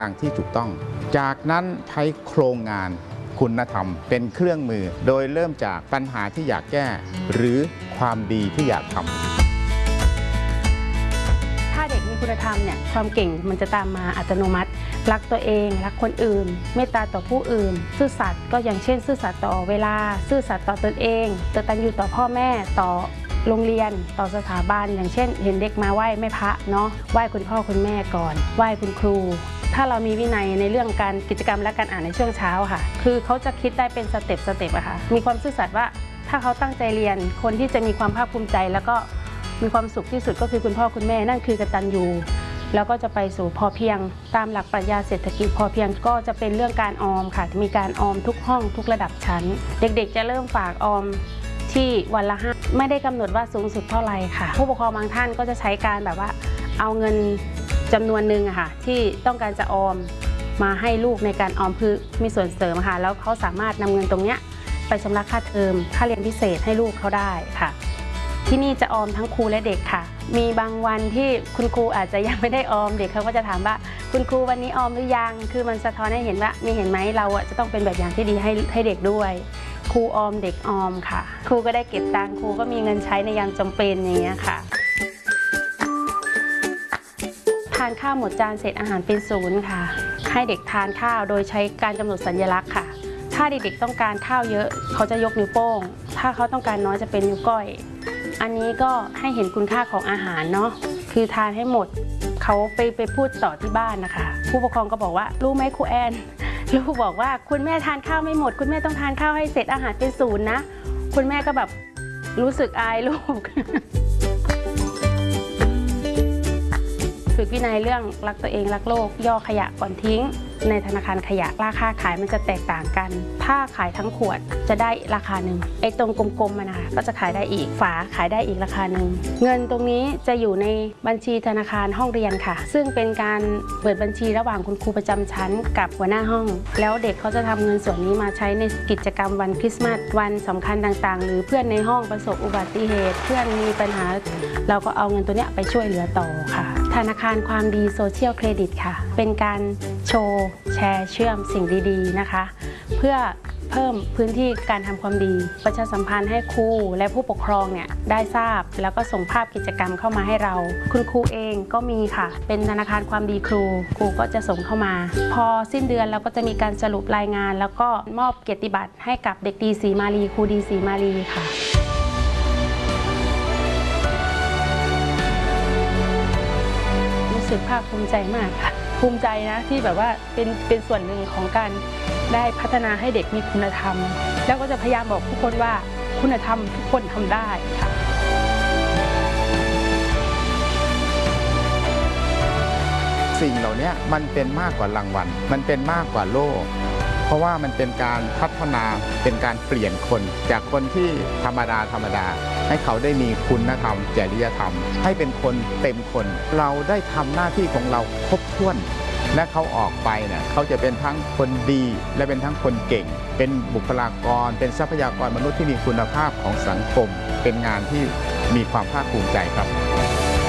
างที่ถูกต้องจากนั้นใช้โครงงานคุณธรรมเป็นเครื่องมือโดยเริ่มจากปัญหาที่อยากแก้หรือความดีที่อยากทำถ้าเด็กมีคุณธรรมเนี่ยความเก่งมันจะตามมาอัตโนมัติรักตัวเองรักคนอื่นเมตตาต่อผู้อื่นซื่อสัตย์ก็อย่างเช่นซื่อสัตย์ต่อเวลาซื่อสัตย์ต่อตนเองกตัญญูต่อพ่อแม่ต่อโรงเรียนต่อสถาบันอย่างเช่นเห็นเด็กมาไหว้แม่พระเนาะไหว้คุณพ่อคุณแม่ก่อนไหว้คุณครูถ้าเรามีวินัยในเรื่องการกิจกรรมและการอ่านในช่วงเช้าค่ะคือเขาจะคิดได้เป็นสเต็ปอะค่ะมีความซื่อสัตย์ว่าถ้าเขาตั้งใจเรียนคนที่จะมีความภาคภูมิใจแล้วก็มีความสุขที่สุดก็คือคุณพ่อคุณแม่นั่นคือกตัญญูแล้วก็จะไปสู่พอเพียงตามหลักปรัชญาเศรษฐกิจพอเพียงก็จะเป็นเรื่องการออมค่ะมีการออมทุกห้องทุกระดับชั้นเด็กๆจะเริ่มฝากออมที่วันละ5ไม่ได้กำหนดว่าสูงสุดเท่าไหร่ค่ะผู้ปกครองบางท่านก็จะใช้การแบบว่าเอาเงินจำนวนหนึ่งค่ะที่ต้องการจะออมมาให้ลูกในการออมคือมีส่วนเสริมค่ะแล้วเขาสามารถนำเงินตรงนี้ไปชำระค่าเทอมค่าเรียนพิเศษให้ลูกเขาได้ค่ะที่นี่จะออมทั้งครูและเด็กค่ะมีบางวันที่คุณครูอาจจะยังไม่ได้ออมเด็กเขาก็จะถามว่าคุณครูวันนี้ออมหรือยังคือมันสะท้อนให้เห็นว่ามีเห็นไหมเราจะต้องเป็นแบบอย่างที่ดีให้เด็กด้วยครูออมเด็กออมค่ะครูก็ได้เก็บตังค์ครูก็มีเงินใช้ในยามจำเป็นอย่างเงี้ยค่ะทานข้าวหมดจานเศษอาหารเป็นศูนย์ค่ะให้เด็กทานข้าวโดยใช้การกำหนดสัญลักษณ์ค่ะถ้าเด็กๆต้องการข้าวเยอะเขาจะยกนิ้วโป้งถ้าเขาต้องการน้อยจะเป็นนิ้วก้อยอันนี้ก็ให้เห็นคุณค่าของอาหารเนาะคือทานให้หมดเขาไปพูดต่อที่บ้านนะคะผู้ปกครองก็บอกว่ารู้ไหมครูแอนลูกบอกว่าคุณแม่ทานข้าวไม่หมดคุณแม่ต้องทานข้าวให้เสร็จอาหารเป็นศูนย์นะคุณแม่ก็แบบรู้สึกอายลูกฝึกวินัยเรื่องรักตัวเองรักโลกย่อขยะก่อนทิ้งในธนาคารขยะราคาขายมันจะแตกต่างกันถ้าขายทั้งขวดจะได้ราคาหนึ่งไอ้ตรงกลมๆมันนะคะก็จะขายได้อีกฝาขายได้อีกราคาหนึ่งเงินตรงนี้จะอยู่ในบัญชีธนาคารห้องเรียนค่ะซึ่งเป็นการเปิดบัญชีระหว่างคุณครูประจำชั้นกับหัวหน้าห้องแล้วเด็กเขาจะทำเงินส่วนนี้มาใช้ในกิจกรรมวันคริสต์มาสวันสำคัญต่างๆหรือเพื่อนในห้องประสบอุบัติเหตุเพื่อนมีปัญหาเราก็เอาเงินตัวนี้ไปช่วยเหลือต่อค่ะธนาคารความดีโซเชียลเครดิตค่ะเป็นการโชว์แชร์เชื่อมสิ่งดีๆนะคะเพื่อเพิ่มพื้นที่การทำความดีประชาสัมพันธ์ให้ครูและผู้ปกครองเนี่ยได้ทราบแล้วก็ส่งภาพกิจกรรมเข้ามาให้เราคุณครูเองก็มีค่ะเป็นธนาคารความดีครูก็จะส่งเข้ามาพอสิ้นเดือนเราก็จะมีการสรุปรายงานแล้วก็มอบเกียรติบัตรให้กับเด็กดีศรีมาลีครูดีศรีมาลีค่ะรู้สึกภาคภูมิใจมากค่ะภูมิใจนะที่แบบว่าเป็นส่วนหนึ่งของการได้พัฒนาให้เด็กมีคุณธรรมแล้วก็จะพยายามบอกทุกคนว่าคุณธรรมทุกคนทำได้ค่ะสิ่งเหล่านี้มันเป็นมากกว่ารางวัลมันเป็นมากกว่าโล่เพราะว่ามันเป็นการพัฒนาเป็นการเปลี่ยนคนจากคนที่ธรรมดาให้เขาได้มีคุณธรรมจริยธรรมให้เป็นคนเต็มคนเราได้ทำหน้าที่ของเราครบถ้วนและเขาออกไปเนี่ยเขาจะเป็นทั้งคนดีและเป็นทั้งคนเก่งเป็นบุคลากรเป็นทรัพยากรมนุษย์ที่มีคุณภาพของสังคมเป็นงานที่มีความภาคภูมิใจครับ